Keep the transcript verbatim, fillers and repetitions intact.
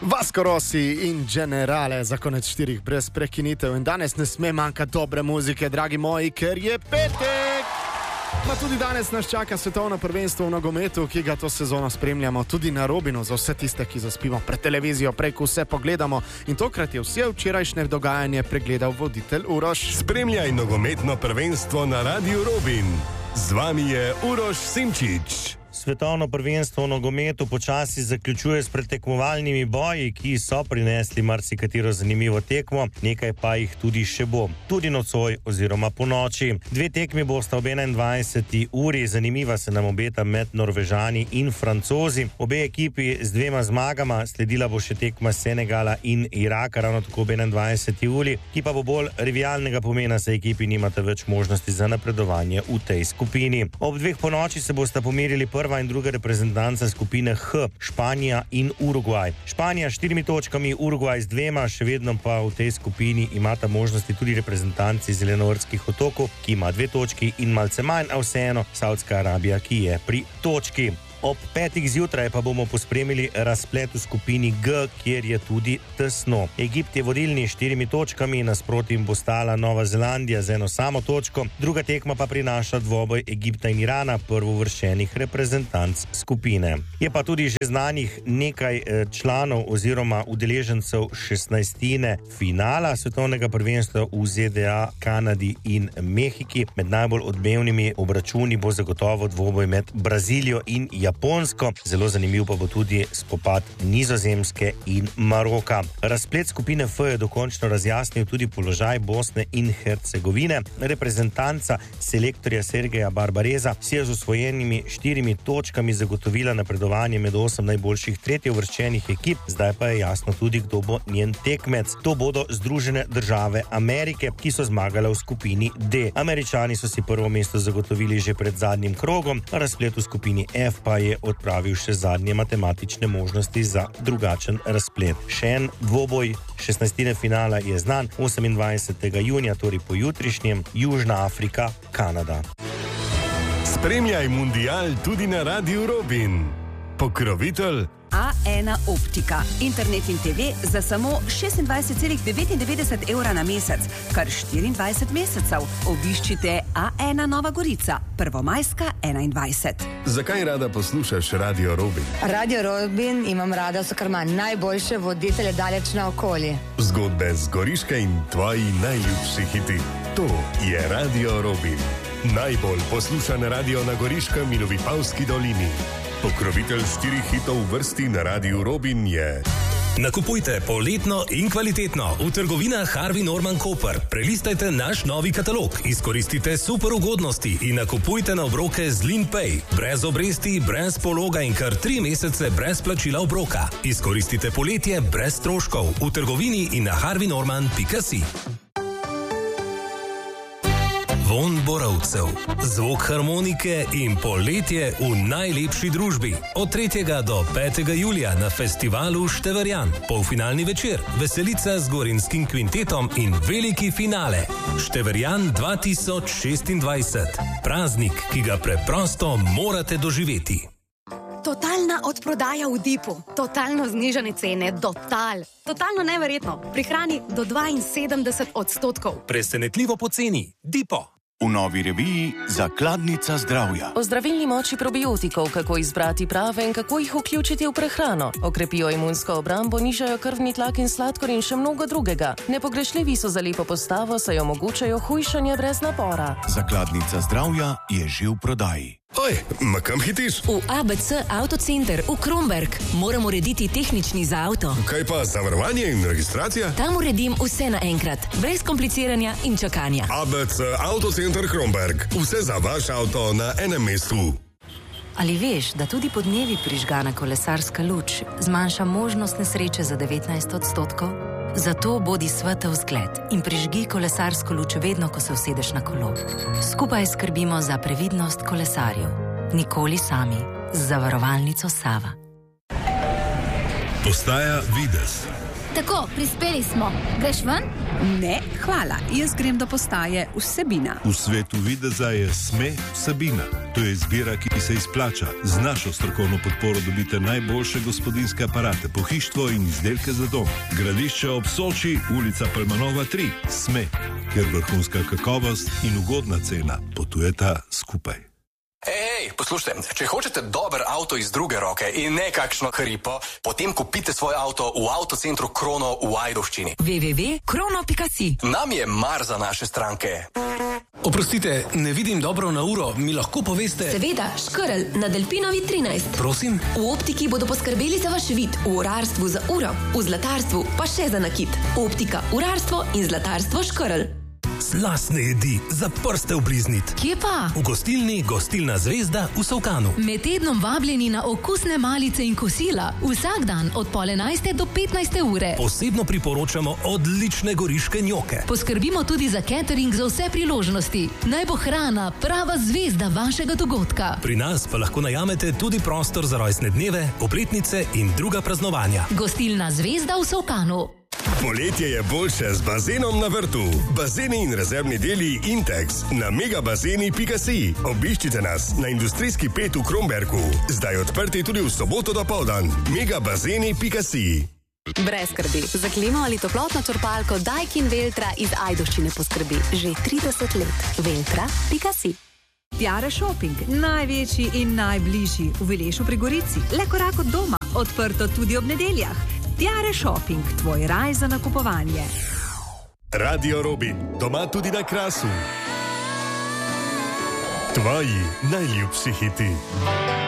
Vasco Rossi in Generale za konec štirih brez prekinitev in danes ne sme manjkati dobre muzike, dragi moji, ker je petek. Ma tudi danes nas čaka svetovno prvenstvo v nogometu, ki ga to sezono spremljamo tudi na Robinu za vse tiste, ki zaspimo pred televizijo, preko vse pogledamo. In tokrat je vse včerajšnje dogajanje pregledal voditelj Uroš. Spremljaj nogometno prvenstvo na Radiu Robin. Z vami je Uroš Simčič. Svetovno prvenstvo v nogometu počasi zaključuje s pretekmovalnimi boji, ki so prinesli marsikatero zanimivo tekmo, nekaj pa jih tudi še bo. Tudi nocoj oziroma po noči. Dve tekmi bosta ob enaindvajseti uri, zanimiva se nam obeta med Norvežani in Francozi. Obe ekipi z dvema zmagama, sledila bo še tekma Senegala in Iraka, ravno tako ob enaindvajseti uri, ki pa bo bolj revijalnega pomena, saj ekipi nimate več možnosti za napredovanje v tej skupini. Ob dveh po noči se bosta pomerili prva in druga reprezentanca skupine H, Španija in Urugvaj. Španija s štirimi točkami, Urugvaj z dvema, še vedno pa v tej skupini imata možnosti tudi reprezentanci Zelenortskih otokov, ki ima dve točki in malce manj, a vseeno Saudska Arabija, ki je pri točki. Ob petih zjutraj pa bomo pospremili razplet v skupini G, kjer je tudi tesno. Egipt je vodilni s štirimi točkami, nasproti jim bo stala Nova Zelandija z eno samo točko, druga tekma pa prinaša dvoboj Egipta in Irana, prvovrščenih reprezentanc skupine. Je pa tudi že znanih nekaj članov oziroma udeležencev šestnajstine finala svetovnega prvenstva v Z D A, Kanadi in Mehiki. Med najbolj odmevnimi obračuni bo zagotovo dvoboj med Brazilijo in Japonsko, zelo zanimiv pa bo tudi spopad Nizozemske in Maroka. Razplet skupine F je dokončno razjasnil tudi položaj Bosne in Hercegovine. Reprezentanca selektorja Sergeja Barbareza si je z osvojenimi štirimi točkami zagotovila napredovanje med osem najboljših tretjeuvrščenih ekip, zdaj pa je jasno tudi, kdo bo njen tekmec. To bodo Združene države Amerike, ki so zmagale v skupini D. Američani so si prvo mesto zagotovili že pred zadnjim krogom, razplet v skupini F pa je odpravil še zadnje matematične možnosti za drugačen razplet. Še en dvoboj šestnajstine finala je znan, osemindvajsetega junija, torej pojutrišnjem, Južna Afrika, Kanada. Spremljaj mundial tudi na Radiu Robin. Pokrovitelj A ena Optika. Internet in te ve za samo šestindvajset celih devetindevetdeset evra na mesec, kar štiriindvajset mesecev. Obiščite A ena Nova Gorica, Prvomajska enaindvajset. Zakaj rada poslušaš Radio Robin? Radio Robin imam rada, so kar ima najboljše voditelje daleč naokoli. Zgodbe z Goriške in tvoji najljubši hiti. To je Radio Robin. Najbolj poslušan radio na Goriškem in v Vipavski dolini. Pokrovitelj štirih hitov v vrsti na Radiu Robin je... Nakupujte poletno in kvalitetno v trgovinah Harvey Norman Koper. Prelistajte naš novi katalog, izkoristite super ugodnosti in nakupujte na obroke z LeanPay. Brez obresti, brez pologa in kar tri mesece brez plačila obroka. Izkoristite poletje brez stroškov v trgovini in na harvey norman pika si. Vonj borovcev, zvok harmonike in poletje v najlepši družbi. Od tretjega do petega julija na festivalu Števerjan. Polfinalni večer, veselica z Gorinskim kvintetom in veliki finale. Števerjan dva tisoč šestindvajset. Praznik, ki ga preprosto morate doživeti. Totalna odprodaja v Dipu. Totalno znižane cene. Total. Totalno neverjetno. Prihrani do dvainsedemdeset odstotkov. Presenetljivo poceni. Dipo. V novi reviji Zakladnica zdravja. O zdravilni moči probiotikov, kako izbrati prave in kako jih vključiti v prehrano. Okrepijo imunsko obrambo, nižajo krvni tlak in sladkor in še mnogo drugega. Nepogrešljivi so za lepo postavo, saj omogočajo hujšanje brez napora. Zakladnica zdravja je že v prodaji. Oj, ma kam hitiš? V A B C Autocenter v Kromberk. Moram urediti tehnični za avto. Kaj pa zavarovanje in registracija? Tam uredim vse naenkrat, brez kompliciranja in čakanja. A B C Autocenter Kromberk. Vse za vaš avto na enem mestu. Ali veš, da tudi podnevi prižgana kolesarska luč zmanjša možnost nesreče za devetnajst odstotkov? Zato bodi svetel zgled in prižgi kolesarsko luč vedno, ko se usedeš na kolo. Skupaj skrbimo za previdnost kolesarjev. Nikoli sami. Z zavarovalnico Sava. Postaja Videz. Tako, prispeli smo. Greš ven? Ne, hvala. Jaz grem do postaje Vsebina. V svetu videza je SME Vsebina. To je izbira, ki se izplača. Z našo strokovno podporo dobite najboljše gospodinjske aparate, pohištvo in izdelke za dom. Gradišče ob Soči, ulica Palmanova tri. SME, kjer vrhunska kakovost in ugodna cena potujeta skupaj. Ej, poslušajte, če hočete dober avto iz druge roke in ne kakšno hripo, potem kupite svoj avto v avtocentru Krono v Ajdovščini. w w w pika krono pika si. Nam je mar za naše stranke. Oprostite, ne vidim dobro na uro, mi lahko poveste... Seveda, Škrl na Delpinovi trinajst. Prosim? V optiki bodo poskrbeli za vaš vid, v urarstvu za uro, v zlatarstvu pa še za nakit. Optika, urarstvo in zlatarstvo Škrl. Slastne jedi, za prste obliznit. Kje pa? V gostilni Gostilna Zvezda v Solkanu. Med tednom vabljeni na okusne malice in kosila. Vsak dan od pol enajste do petnajste ure. Posebno priporočamo odlične goriške njoke. Poskrbimo tudi za catering za vse priložnosti. Naj bo hrana prava zvezda vašega dogodka. Pri nas pa lahko najamete tudi prostor za rojstne dneve, obletnice in druga praznovanja. Gostilna Zvezda v Solkanu. Poletje je boljše z bazenom na vrtu. Bazeni in rezervni deli Intex na megabazeni pika si. Obiščite nas na industrijski pet v Kromberku. Zdaj odprti tudi v soboto dopoldan. megabazeni pika si. Brez skrbi. Za klimo ali toplotno črpalko Daikin Veltra iz Ajdovščine poskrbi že trideset let. veltra pika si. Tiare Shopping, največji in najbližji v Vilešu pri Gorici. Le korak od doma, odprto tudi ob nedeljah. Tiare Shopping, tvoj raj za nakupovanje. Radio Robin, doma tudi na Krasu. Tvoji najljubši hiti.